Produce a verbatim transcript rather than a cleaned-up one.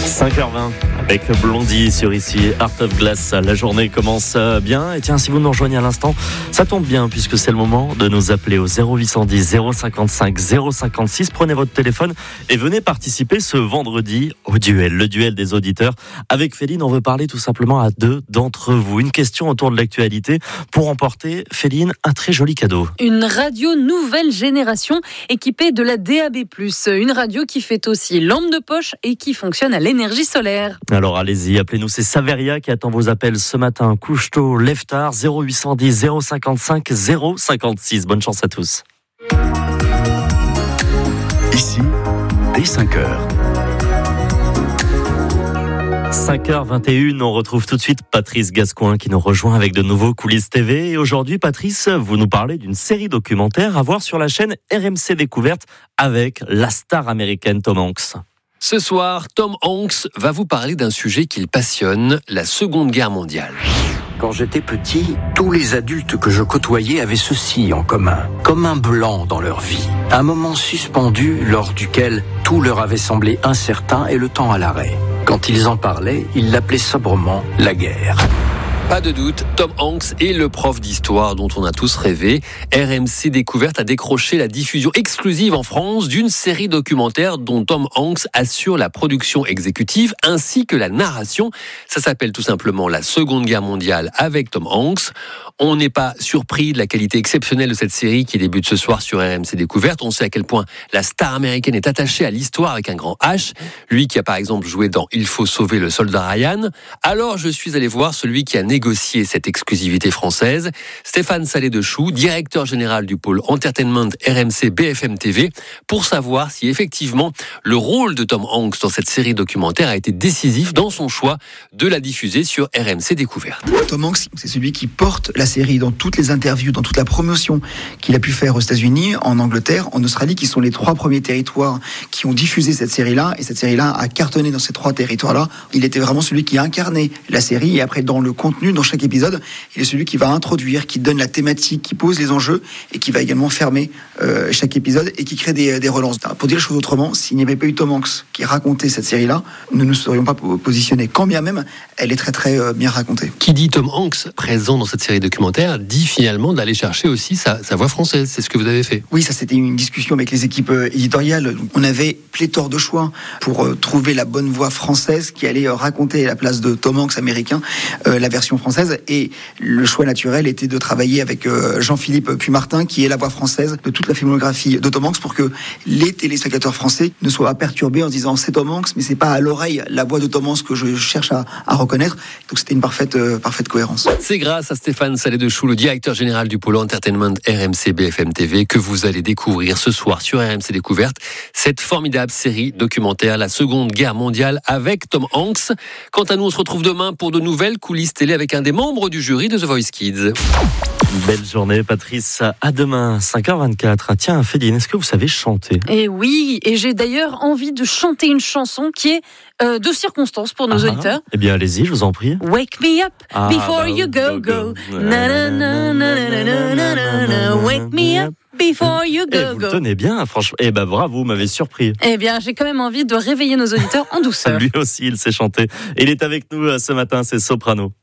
cinq heures vingt avec Blondie sur ici, Art of Glass. La journée commence bien. Et tiens, si vous nous rejoignez à l'instant, ça tombe bien puisque c'est le moment de nous appeler au zéro huit cent dix zéro cinquante-cinq zéro cinquante-six. Prenez votre téléphone et venez participer ce vendredi au duel, le duel des auditeurs. Avec Féline, on veut parler tout simplement à deux d'entre vous. Une question autour de l'actualité pour emporter, Féline, un très joli cadeau. Une radio nouvelle génération équipée de la D A B plus. Une radio qui fait aussi lampe de poche et qui fonctionne à l'énergie solaire. Alors allez-y, appelez-nous, c'est Saveria qui attend vos appels ce matin. Couche-tôt, lève-tard, zéro huit cent dix zéro cinquante-cinq zéro cinquante-six. Bonne chance à tous. Ici, dès cinq heures. cinq heures vingt et une, on retrouve tout de suite Patrice Gascoin qui nous rejoint avec de nouveaux Coulisses T V. Et aujourd'hui, Patrice, vous nous parlez d'une série documentaire à voir sur la chaîne R M C Découverte avec la star américaine Tom Hanks. Ce soir, Tom Hanks va vous parler d'un sujet qu'il passionne, la Seconde Guerre mondiale. Quand j'étais petit, tous les adultes que je côtoyais avaient ceci en commun, comme un blanc dans leur vie. Un moment suspendu lors duquel tout leur avait semblé incertain et le temps à l'arrêt. Quand ils en parlaient, ils l'appelaient sobrement la guerre. Pas de doute, Tom Hanks est le prof d'histoire dont on a tous rêvé. R M C Découverte a décroché la diffusion exclusive en France d'une série documentaire dont Tom Hanks assure la production exécutive ainsi que la narration. Ça s'appelle tout simplement La Seconde Guerre mondiale avec Tom Hanks. On n'est pas surpris de la qualité exceptionnelle de cette série qui débute ce soir sur R M C Découverte. On sait à quel point la star américaine est attachée à l'histoire avec un grand H. Lui qui a par exemple joué dans Il faut sauver le soldat Ryan. Alors je suis allé voir celui qui a négocié cette exclusivité française, Stéphane Salé-de-Chou, directeur général du pôle Entertainment R M C B F M T V, pour savoir si effectivement le rôle de Tom Hanks dans cette série documentaire a été décisif dans son choix de la diffuser sur R M C Découverte. Tom Hanks, c'est celui qui porte la série dans toutes les interviews, dans toute la promotion qu'il a pu faire aux États-Unis, en Angleterre, en Australie, qui sont les trois premiers territoires qui ont diffusé cette série-là, et cette série-là a cartonné dans ces trois territoires-là. Il était vraiment celui qui incarnait la série, et après dans le contenu, dans chaque épisode, il est celui qui va introduire, qui donne la thématique, qui pose les enjeux et qui va également fermer euh, chaque épisode et qui crée des, des relances. Pour dire les choses autrement, s'il n'y avait pas eu Tom Hanks qui racontait cette série-là, nous ne nous serions pas positionnés. Quand bien même, elle est très très euh, bien racontée. Qui dit Tom Hanks présent dans cette série documentaire dit finalement d'aller chercher aussi sa, sa voix française. C'est ce que vous avez fait. Oui, ça c'était une discussion avec les équipes euh, éditoriales. On avait pléthore de choix pour euh, trouver la bonne voix française qui allait euh, raconter à la place de Tom Hanks américain euh, la version française, et le choix naturel était de travailler avec Jean-Philippe Puy-Martin qui est la voix française de toute la filmographie de Tom Hanks pour que les téléspectateurs français ne soient pas perturbés en se disant c'est Tom Hanks mais c'est pas à l'oreille la voix de Tom Hanks que je cherche à, à reconnaître. Donc c'était une parfaite, euh, parfaite cohérence. C'est grâce à Stéphane Salé-de-Chou, le directeur général du pôle Entertainment R M C B F M T V, que vous allez découvrir ce soir sur R M C Découverte cette formidable série documentaire La Seconde Guerre mondiale avec Tom Hanks. Quant à nous, on se retrouve demain pour de nouvelles coulisses télé avec un des membres du jury de The Voice Kids. Belle journée, Patrice. À demain, cinq heures vingt-quatre. Tiens, Féline, est-ce que vous savez chanter ? Et oui, et j'ai d'ailleurs envie de chanter une chanson qui est euh, de circonstance pour nos ah, auditeurs. Eh bien, allez-y, je vous en prie. Wake me up ah, before bah, you go, go. go. Na, na, na, na, na, na, na, na, na. Wake me up before you go, eh, vous go. le tenez bien, franchement. Eh ben, bravo, vous m'avez surpris. Eh bien, j'ai quand même envie de réveiller nos auditeurs en douceur. Lui aussi, il sait chanter. Il est avec nous ce matin, c'est Soprano.